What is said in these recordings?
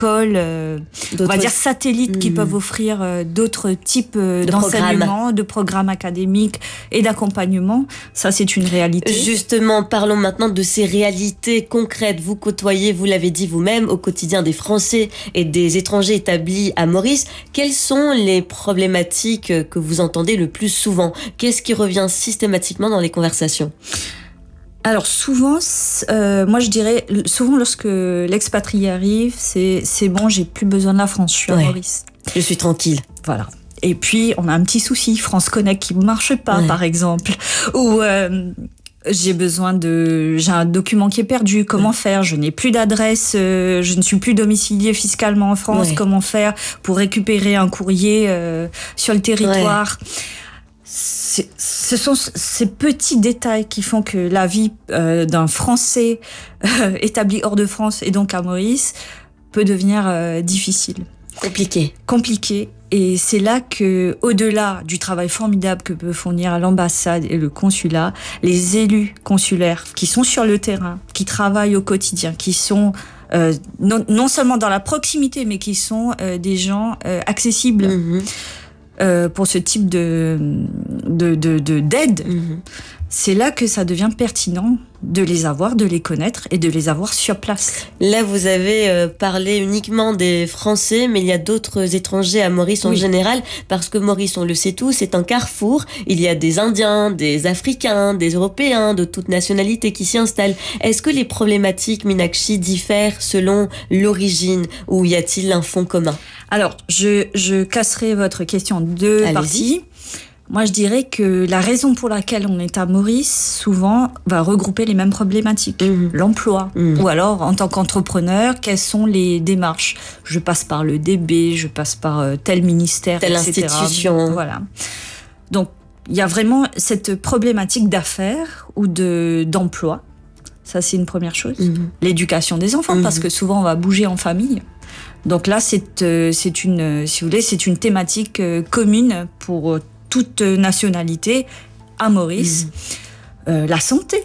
pôles, on va dire satellites, qui peuvent offrir d'autres types d'enseignement, de programmes académiques et d'accompagnement. Ça, c'est une réalité. Justement, parlons maintenant de ces réalités concrètes. Vous côtoyez, vous l'avez dit vous-même, au quotidien des Français et des étrangers établis à Maurice. Quelles sont les problématiques que vous entendez le plus souvent? Qu'est-ce qui revient systématiquement dans les conversations? Alors souvent, moi je dirais, souvent lorsque l'expatrié arrive, c'est bon, j'ai plus besoin de la France, je suis à Maurice. Je suis tranquille. Voilà. Et puis on a un petit souci, France Connect qui marche pas, par exemple, ou j'ai un document qui est perdu, comment faire? Je n'ai plus d'adresse, je ne suis plus domiciliée fiscalement en France, comment faire pour récupérer un courrier sur le territoire? Ce sont ces petits détails qui font que la vie d'un Français établi hors de France et donc à Maurice peut devenir difficile. Compliqué. Et c'est là que, au-delà du travail formidable que peut fournir l'ambassade et le consulat, les élus consulaires qui sont sur le terrain, qui travaillent au quotidien, qui sont non seulement dans la proximité, mais qui sont des gens accessibles. Pour ce type d'aide, c'est là que ça devient pertinent de les avoir, de les connaître et de les avoir sur place. Là, vous avez parlé uniquement des Français, mais il y a d'autres étrangers à Maurice en général, parce que Maurice, on le sait tous, c'est un carrefour. Il y a des Indiens, des Africains, des Européens, de toute nationalité qui s'y installent. Est-ce que les problématiques, Meenakshi, diffèrent selon l'origine, ou y a-t-il un fond commun? Alors, je casserai votre question en deux parties. Moi, je dirais que la raison pour laquelle on est à Maurice, souvent, va regrouper les mêmes problématiques. L'emploi. Ou alors, en tant qu'entrepreneur, quelles sont les démarches? Je passe par le DB, je passe par tel ministère, telle etc. institution. Voilà. Donc, il y a vraiment cette problématique d'affaires ou d'emploi. Ça, c'est une première chose. L'éducation des enfants, parce que souvent, on va bouger en famille. Donc là, c'est une thématique commune pour toute nationalité à Maurice. La santé.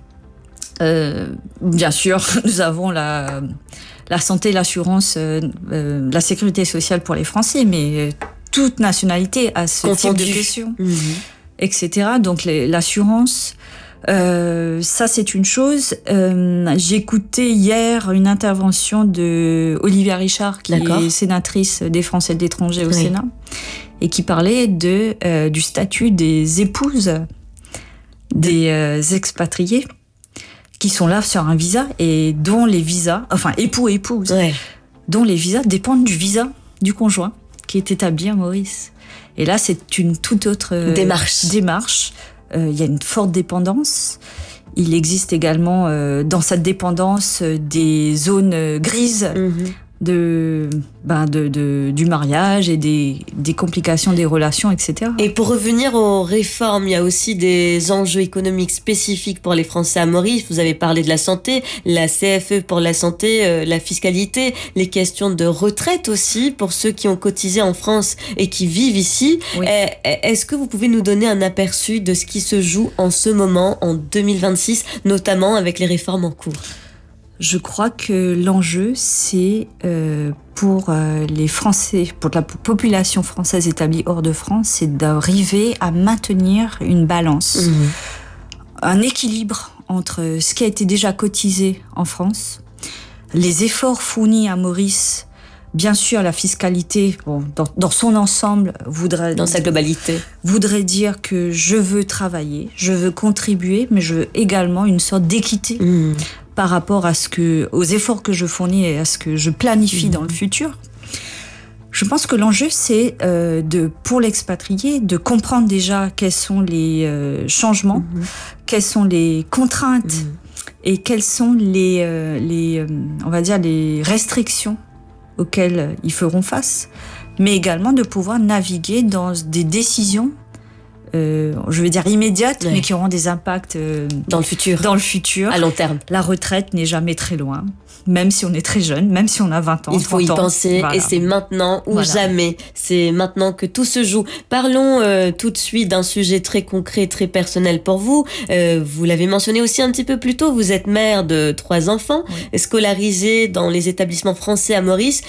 Bien sûr, nous avons la santé, l'assurance, la sécurité sociale pour les Français, mais toute nationalité a ce type de questions, etc. Donc l'assurance, ça c'est une chose. J'ai écouté hier une intervention de Olivia Richard, qui est sénatrice des Français de l'étranger au Sénat, et qui parlait du statut des épouses des expatriés qui sont là sur un visa et dont les visas, enfin époux-épouses, dont les visas dépendent du visa du conjoint qui est établi à Maurice. Et là, c'est une toute autre démarche. Il y a une forte dépendance. Il existe également dans cette dépendance des zones grises du mariage et des complications des relations, etc. Et pour revenir aux réformes, il y a aussi des enjeux économiques spécifiques pour les Français à Maurice. Vous avez parlé de la santé, la CFE pour la santé, la fiscalité, les questions de retraite aussi pour ceux qui ont cotisé en France et qui vivent ici. Est-ce que vous pouvez nous donner un aperçu de ce qui se joue en ce moment, en 2026, notamment avec les réformes en cours ? Je crois que l'enjeu, c'est pour les Français, pour la population française établie hors de France, c'est d'arriver à maintenir une balance, un équilibre entre ce qui a été déjà cotisé en France, les efforts fournis à Maurice. Bien sûr, la fiscalité, dans son ensemble, dans sa globalité, voudrait dire que je veux travailler, je veux contribuer, mais je veux également une sorte d'équité par rapport aux efforts que je fournis et à ce que je planifie dans le futur. Je pense que l'enjeu, c'est pour l'expatrié de comprendre déjà quels sont les changements, quelles sont les contraintes et quelles sont les restrictions auxquelles ils feront face, mais également de pouvoir naviguer dans des décisions je veux dire immédiates, mais qui auront des impacts dans le futur, à long terme. La retraite n'est jamais très loin, même si on est très jeune, même si on a 20 ans, 30 ans. Il faut y penser, et c'est maintenant ou jamais. C'est maintenant que tout se joue. Parlons tout de suite d'un sujet très concret, très personnel pour vous. Vous l'avez mentionné aussi un petit peu plus tôt, vous êtes mère de 3 enfants, scolarisés dans les établissements français à Maurice.